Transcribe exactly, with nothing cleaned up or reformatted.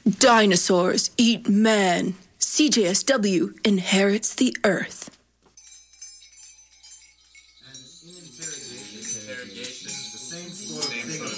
Dinosaurs eat man. C J S W inherits the earth. And in interrogation, interrogation, the same sort of thing.